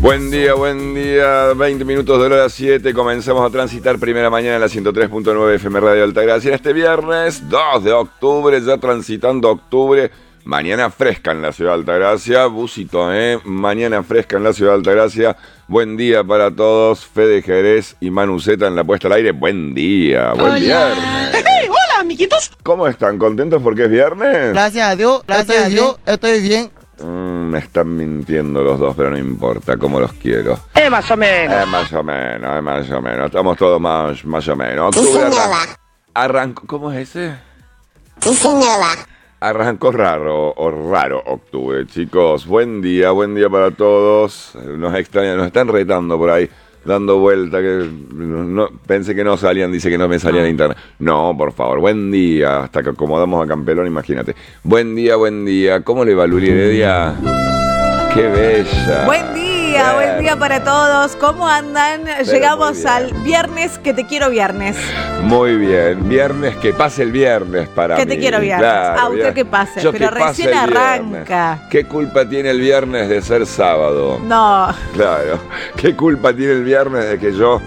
Buen día, 20 minutos de la hora 7, comenzamos a transitar primera mañana en la 103.9 FM Radio Altagracia. En este viernes 2 de octubre, ya transitando octubre, mañana fresca en la ciudad de Altagracia, busito, mañana fresca en la ciudad de Altagracia. Buen día para todos, Fede Jerez y Manu Zeta en la puesta al aire. Buen día, buen viernes. Hey, hola, amiguitos. ¿Cómo están? ¿Contentos porque es viernes? Gracias a Dios, estoy bien. Me están mintiendo los dos, pero no importa, como los quiero. Más o menos. Más o menos. Estamos todos más o menos. Octubre arrancó. ¿Cómo es ese? Sí, señora. Arrancó raro octubre, chicos. Buen día para todos. Nos extrañan, nos están retando por ahí, dando vuelta, que no, pensé que no salían, dice que no me salían en internet. No, por favor, buen día, hasta que acomodamos a Campelón, imagínate. Buen día, ¿cómo le va Luli Heredia? ¡Qué bella! Buen día para todos, ¿cómo andan? Pero llegamos al viernes, que te quiero viernes. Muy bien, viernes, que pase el viernes para Que mí. te quiero viernes, usted que pase, Yo pero que pase recién el arranca. viernes. ¿Qué culpa tiene el viernes de ser sábado? No, Claro, ¿qué culpa tiene el viernes de que yo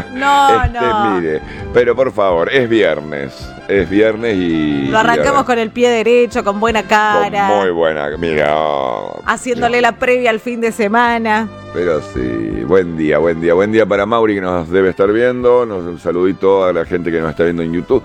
no. mire? Pero por favor, es viernes y... Lo arrancamos con el pie derecho, con buena cara. Con muy buena, mira. Haciéndole la previa al fin de semana. Pero sí, buen día para Mauri que nos debe estar viendo, un saludito a la gente que nos está viendo en YouTube,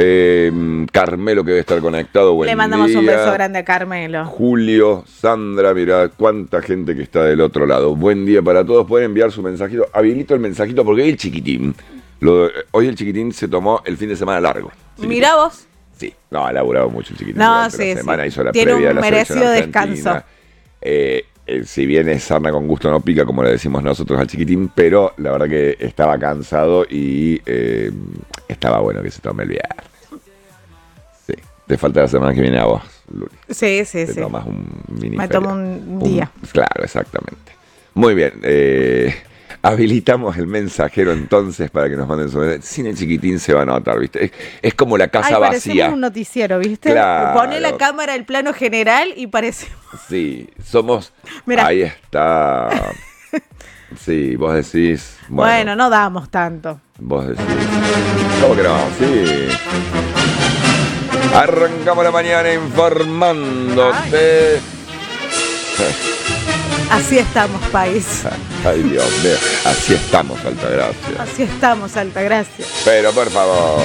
Carmelo que debe estar conectado, buen día. Le mandamos un beso grande a Carmelo. Julio, Sandra, mirá cuánta gente que está del otro lado. Buen día para todos, pueden enviar su mensajito, habilito el mensajito porque hoy el chiquitín, hoy el chiquitín se tomó el fin de semana largo. Mirá vos. Sí, no, ha laburado mucho el chiquitín. No, durante sí, la semana, sí. hizo la Tiene previa de un la selección merecido argentina. descanso. Si bien es sarna con gusto no pica, como le decimos nosotros al chiquitín, pero la verdad que estaba cansado y estaba bueno que se tome el viernes. Sí, te falta la semana que viene a vos, Luli. Sí. Te tomas un mini Me feria. tomo un día. Claro, exactamente. Muy bien, habilitamos el mensajero entonces para que nos manden su mensaje. Sin el chiquitín se va a notar, ¿viste? Es como la casa parecemos vacía. un noticiero, ¿viste? Claro. Poné la cámara al plano general y parecemos... Sí, somos... Mirá. Ahí está. Sí, vos decís... Bueno, no damos tanto. Vos decís... ¿Cómo que no? Sí. Arrancamos la mañana informándote. Así estamos, país. Ay, Dios mío. Así estamos, Altagracia. Así estamos, Altagracia. Pero, por favor...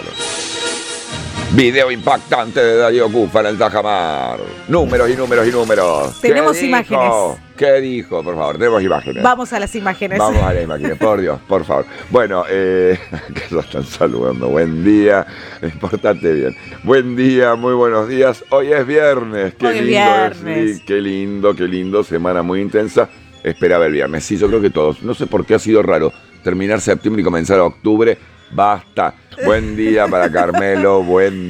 Video impactante de Darío Cufa en el Tajamar. Números y números. Tenemos ¿Qué imágenes. dijo? ¿Qué dijo? Por favor, tenemos imágenes. Vamos a las imágenes. Vamos a las imágenes, por Dios, por favor. Bueno, que ya están saludando. Buen día, portate bien. Buen día, muy buenos días. Hoy es viernes. Qué Hoy es lindo, viernes. sí, qué lindo. Semana muy intensa. Esperaba el viernes. Sí, yo creo que todos. No sé por qué ha sido raro terminar septiembre y comenzar octubre. Basta. Buen día para Carmelo, buen